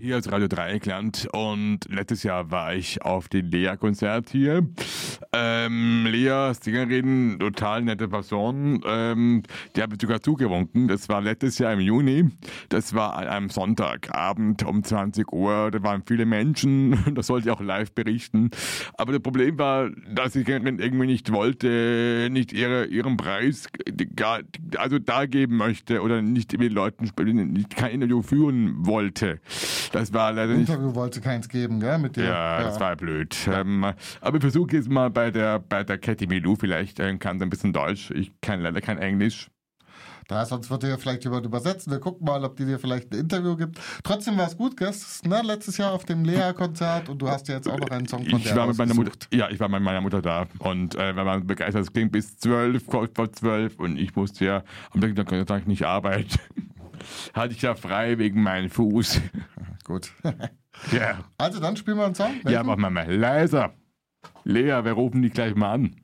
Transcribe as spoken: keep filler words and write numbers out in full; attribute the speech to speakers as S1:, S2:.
S1: Hier ist Radio Dreieckland und letztes Jahr war ich auf dem Lea-Konzert hier. Ähm, Lea, Sängerin, total nette Person, ähm, die hat mir sogar zugewunken. Das war letztes Jahr im Juni. Das war an einem Sonntagabend um zwanzig Uhr. Da waren viele Menschen, das sollte ich auch live berichten. Aber das Problem war, dass die Sängerin irgendwie nicht wollte, nicht ihre, ihren Preis gar, also dargeben möchte oder nicht mit den Leuten nicht kein Interview führen wollte. Das war leider nicht.
S2: Interview wollte keins geben, gell, mit dir.
S1: Ja, ja. Das war blöd. Ja. Ähm, aber ich versuche jetzt mal bei der bei der Katie Milou, vielleicht äh, kann sie ein bisschen Deutsch. Ich kann leider kein Englisch.
S2: Da, sonst wird dir vielleicht jemand übersetzen. Wir gucken mal, ob die dir vielleicht ein Interview gibt. Trotzdem war es gut, gell? Ne? Letztes Jahr auf dem Lea-Konzert und du hast ja jetzt auch noch einen Song von
S1: ich
S2: der
S1: war mit meiner Mutter. Ja, ich war mit meiner Mutter da und äh, wir waren begeistert. Es ging bis zwölf, kurz vor zwölf und ich musste ja am nächsten Tag nicht arbeiten. Hatte ich ja frei wegen meinem Fuß.
S2: Gut.
S1: Ja.
S2: Also dann spielen wir einen Song. Welchen?
S1: Ja, mach mal mal leiser. Lea, wir rufen dich gleich mal an.